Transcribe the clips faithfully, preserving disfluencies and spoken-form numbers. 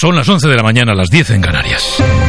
Son las once de la mañana, las diez en Canarias.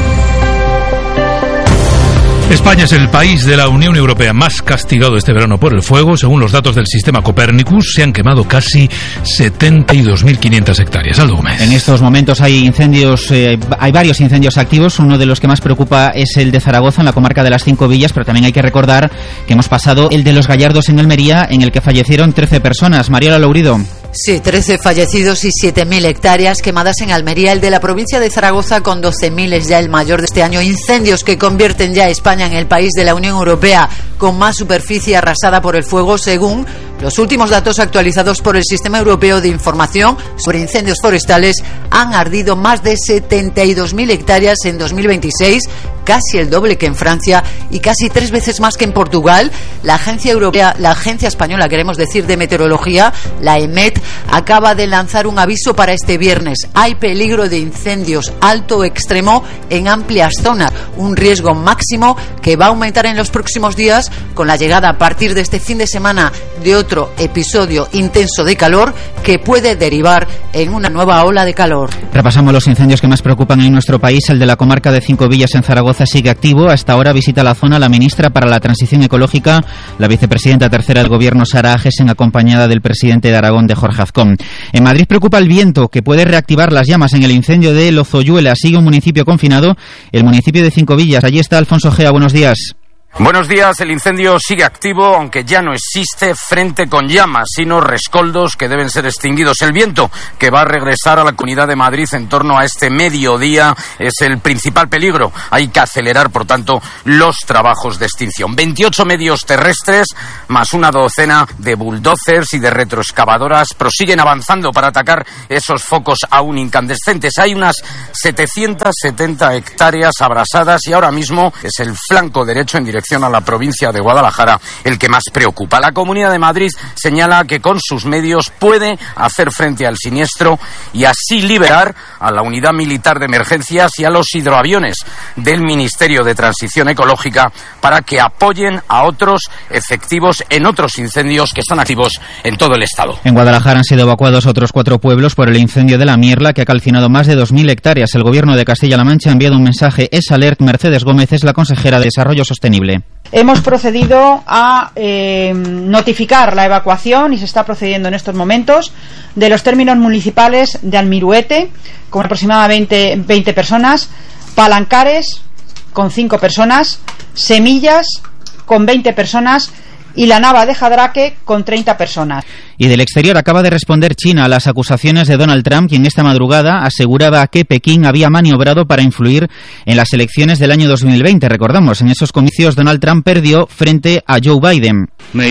España es el país de la Unión Europea más castigado este verano por el fuego. Según los datos del sistema Copernicus, se han quemado casi setenta y dos mil quinientas hectáreas. Aldo Gómez. En estos momentos hay incendios, eh, hay varios incendios activos. Uno de los que más preocupa es el de Zaragoza, en la comarca de las Cinco Villas, pero también hay que recordar que hemos pasado el de Los Gallardos en Almería, en el que fallecieron trece personas. Mariola Lourido. Sí, trece fallecidos y siete mil hectáreas quemadas en Almería. El de la provincia de Zaragoza con doce mil es ya el mayor de este año. Incendios que convierten ya a España en el país de la Unión Europea con más superficie arrasada por el fuego, según los últimos datos actualizados por el Sistema Europeo de Información sobre Incendios Forestales. Han ardido más de setenta y dos mil hectáreas en dos mil veintiséis, casi el doble que en Francia y casi tres veces más que en Portugal. La agencia europea, la agencia española, queremos decir, de meteorología, la EMET, acaba de lanzar un aviso para este viernes. Hay peligro de incendios alto o extremo en amplias zonas, un riesgo máximo que va a aumentar en los próximos días con la llegada a partir de este fin de semana de otro episodio intenso de calor que puede derivar en una nueva ola de calor. Repasamos los incendios que más preocupan en nuestro país. El de la comarca de Cinco Villas en Zaragoza sigue activo. Hasta ahora visita la zona la ministra para la Transición Ecológica, la vicepresidenta tercera del Gobierno, Sara Agesen, acompañada del presidente de Aragón, de Jorge Azcón. En Madrid preocupa el viento, que puede reactivar las llamas en el incendio de Lozoyuela. Sigue un municipio confinado, el municipio de Cinco Villas. Allí está Alfonso Gea. Buenos días. Buenos días. El incendio sigue activo, aunque ya no existe frente con llamas, sino rescoldos que deben ser extinguidos. El viento que va a regresar a la Comunidad de Madrid en torno a este mediodía es el principal peligro. Hay que acelerar, por tanto, los trabajos de extinción. veintiocho medios terrestres, más una docena de bulldozers y de retroexcavadoras, prosiguen avanzando para atacar esos focos aún incandescentes. Hay unas setecientas setenta hectáreas abrasadas y ahora mismo es el flanco derecho en dirección a la provincia de Guadalajara el que más preocupa. La Comunidad de Madrid señala que con sus medios puede hacer frente al siniestro y así liberar a la Unidad Militar de Emergencias y a los hidroaviones del Ministerio de Transición Ecológica para que apoyen a otros efectivos en otros incendios que están activos en todo el estado. En Guadalajara han sido evacuados otros cuatro pueblos por el incendio de La Mierla, que ha calcinado más de dos mil hectáreas. El Gobierno de Castilla-La Mancha ha enviado un mensaje. Es alert. Mercedes Gómez es la consejera de Desarrollo Sostenible. Hemos procedido a eh, notificar la evacuación, y se está procediendo en estos momentos, de los términos municipales de Almiruete, con aproximadamente veinte personas, Palancares, con cinco personas, Semillas, con veinte personas, y la Nava de Jadraque, con treinta personas. Y del exterior acaba de responder China a las acusaciones de Donald Trump, quien esta madrugada aseguraba que Pekín había maniobrado para influir en las elecciones del año dos mil veinte. Recordamos, en esos comicios Donald Trump perdió frente a Joe Biden.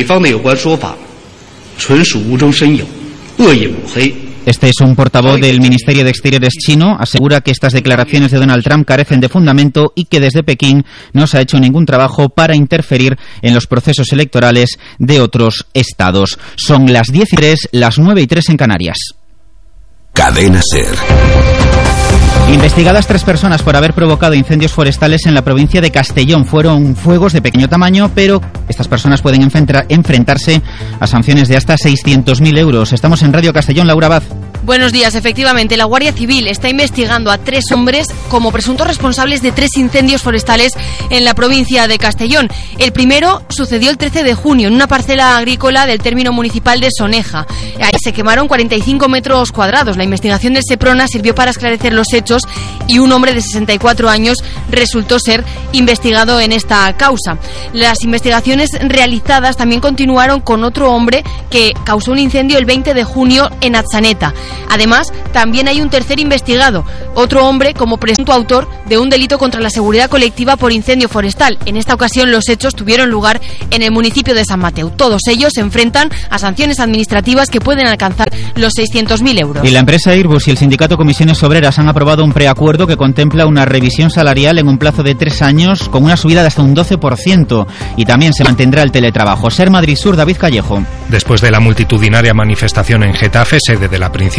Este es un portavoz del Ministerio de Exteriores chino. Asegura que estas declaraciones de Donald Trump carecen de fundamento y que desde Pekín no se ha hecho ningún trabajo para interferir en los procesos electorales de otros estados. Son las diez y tres, las nueve y tres en Canarias. Cadena SER. Investigadas tres personas por haber provocado incendios forestales en la provincia de Castellón. Fueron fuegos de pequeño tamaño, pero estas personas pueden enfrentarse a sanciones de hasta seiscientos mil euros. Estamos en Radio Castellón, Laura Baz. Buenos días. Efectivamente, la Guardia Civil está investigando a tres hombres como presuntos responsables de tres incendios forestales en la provincia de Castellón. El primero sucedió el trece de junio en una parcela agrícola del término municipal de Soneja. Ahí se quemaron cuarenta y cinco metros cuadrados. La investigación del Seprona sirvió para esclarecer los hechos y un hombre de sesenta y cuatro años resultó ser investigado en esta causa. Las investigaciones realizadas también continuaron con otro hombre que causó un incendio el veinte de junio en Atzaneta. Además, también hay un tercer investigado, otro hombre como presunto autor de un delito contra la seguridad colectiva por incendio forestal. En esta ocasión los hechos tuvieron lugar en el municipio de San Mateo. Todos ellos se enfrentan a sanciones administrativas que pueden alcanzar los seiscientos mil euros. Y la empresa Airbus y el sindicato Comisiones Obreras han aprobado un preacuerdo que contempla una revisión salarial en un plazo de tres años con una subida de hasta un doce por ciento, y también se mantendrá el teletrabajo. SER Madrid Sur, David Callejo. Después de la multitudinaria manifestación en Getafe, sede de la principal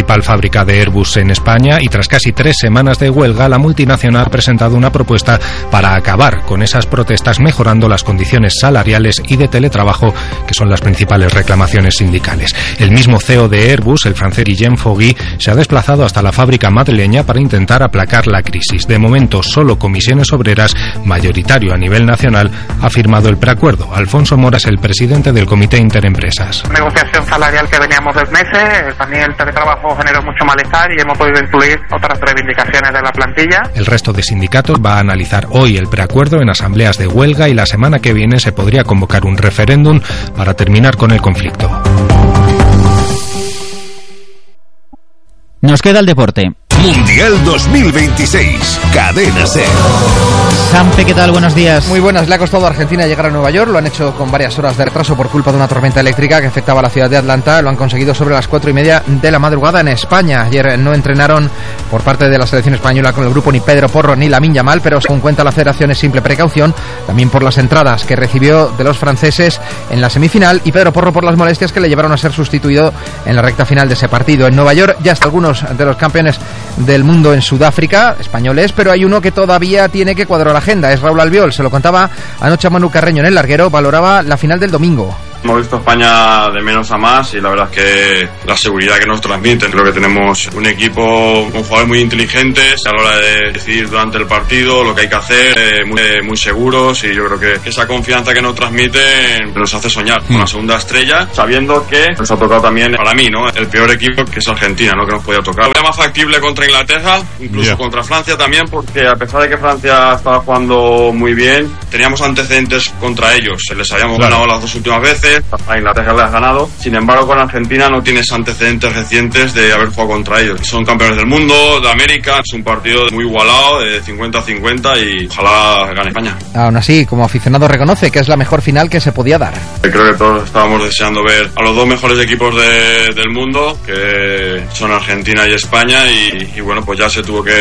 principal fábrica de Airbus en España, y tras casi tres semanas de huelga, la multinacional ha presentado una propuesta para acabar con esas protestas, mejorando las condiciones salariales y de teletrabajo, que son las principales reclamaciones sindicales. El mismo C E O de Airbus, el francés Guillaume Faury, se ha desplazado hasta la fábrica madrileña para intentar aplacar la crisis. De momento, solo Comisiones Obreras, mayoritario a nivel nacional, ha firmado el preacuerdo. Alfonso Mora es el presidente del Comité Interempresas. Negociación salarial que veníamos dos meses, también el teletrabajo generó mucho malestar y hemos podido incluir otras reivindicaciones de la plantilla. El resto de sindicatos va a analizar hoy el preacuerdo en asambleas de huelga y la semana que viene se podría convocar un referéndum para terminar con el conflicto. Nos queda el deporte. Mundial dos mil veintiséis, Cadena SER. Sampe, ¿qué tal? Buenos días. Muy buenas. Le ha costado a Argentina llegar a Nueva York. Lo han hecho con varias horas de retraso por culpa de una tormenta eléctrica que afectaba a la ciudad de Atlanta. Lo han conseguido sobre las cuatro y media de la madrugada en España. Ayer no entrenaron por parte de la selección española con el grupo ni Pedro Porro ni Lamine Yamal, pero según cuenta la federación es simple precaución, también por las entradas que recibió de los franceses en la semifinal, y Pedro Porro por las molestias que le llevaron a ser sustituido en la recta final de ese partido. En Nueva York ya están algunos de los campeones del mundo en Sudáfrica, españoles, pero hay uno que todavía tiene que cuadrar la agenda, es Raúl Albiol. Se lo contaba anoche a Manu Carreño en El Larguero, valoraba la final del domingo. Hemos visto a España de menos a más y la verdad es que la seguridad que nos transmiten, creo que tenemos un equipo con jugadores muy inteligentes a la hora de decidir durante el partido lo que hay que hacer, eh, muy, eh, muy seguros, y yo creo que esa confianza que nos transmiten nos hace soñar con la segunda estrella, sabiendo que nos ha tocado también, para mí, ¿no?, el peor equipo, que es Argentina, ¿no?, que nos podía tocar. Lo veía más factible contra Inglaterra, incluso yeah. contra Francia también, porque a pesar de que Francia estaba jugando muy bien, teníamos antecedentes contra ellos, les habíamos claro. ganado las dos últimas veces, a Inglaterra le has ganado. Sin embargo, con Argentina no tienes antecedentes recientes de haber jugado contra ellos. Son campeones del mundo, de América. Es un partido muy igualado, de cincuenta a cincuenta, y ojalá gane España. Aún así, como aficionado, reconoce que es la mejor final que se podía dar. Creo que todos estábamos deseando ver a los dos mejores equipos de, del mundo, que son Argentina y España, y, y bueno, pues ya se tuvo que